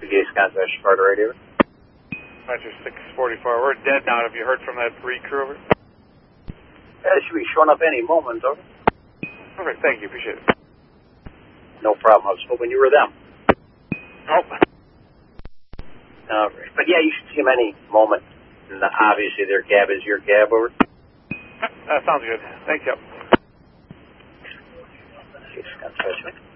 Gase Contact Sparta Radio. Roger, 644. We're dead now. Have you heard from that recrew over? It should be showing up any moment, over. Perfect. Thank you. Appreciate it. No problem. I was hoping you were them. Nope. But yeah, you should see them any moment. And obviously their cab is your cab, over. That sounds good. Thank you. Gase Contact.